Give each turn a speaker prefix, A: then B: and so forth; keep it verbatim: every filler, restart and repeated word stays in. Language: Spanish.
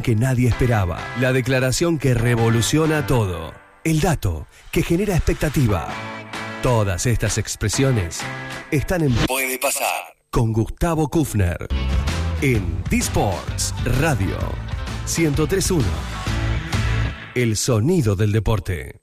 A: que nadie esperaba. La declaración que revoluciona todo. El dato que genera expectativa. Todas estas expresiones están en Puede Pasar con Gustavo Kufner en D-Sports Radio ciento tres punto uno. El sonido del deporte.